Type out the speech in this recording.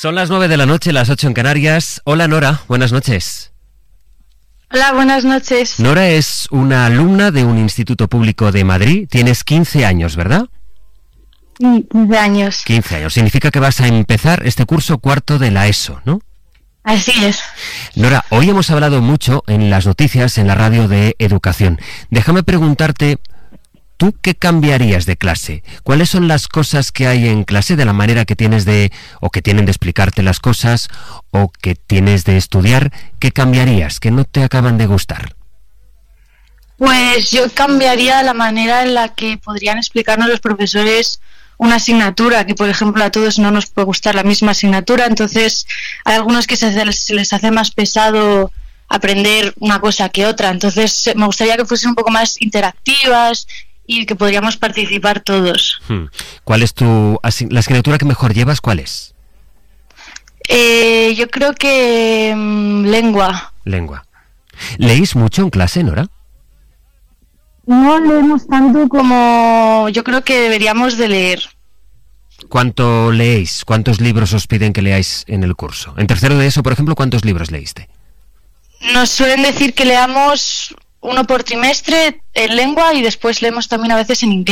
Son las 9 de la noche, las 8 en Canarias. Hola Nora, buenas noches. Hola, buenas noches. Nora es una alumna de un instituto público de Madrid. Tienes 15 años, ¿verdad? Sí, 15 años. 15 años. Significa que vas a empezar este curso cuarto de la ESO, ¿no? Así es. Nora, hoy hemos hablado mucho en las noticias, en la radio, de educación. Déjame preguntarte, ¿tú qué cambiarías de clase? ¿Cuáles son las cosas que hay en clase, de la manera que tienes o que tienen de explicarte las cosas, o que tienes de estudiar? ¿Qué cambiarías, que no te acaban de gustar? Pues yo cambiaría la manera en la que podrían explicarnos los profesores una asignatura, que por ejemplo a todos no nos puede gustar la misma asignatura, entonces hay algunos que se les hace más pesado aprender una cosa que otra, entonces me gustaría que fuesen un poco más interactivas y que podríamos participar todos. ¿Cuál es la asignatura que mejor llevas? ¿Cuál es? Yo creo que lengua. Lengua. ¿Leís mucho en clase, Nora? No leemos tanto como yo creo que deberíamos de leer. ¿Cuánto leéis? ¿Cuántos libros os piden que leáis en el curso? En tercero de ESO, por ejemplo, ¿cuántos libros leíste? Nos suelen decir que leamos uno por trimestre en lengua y después leemos también a veces en inglés.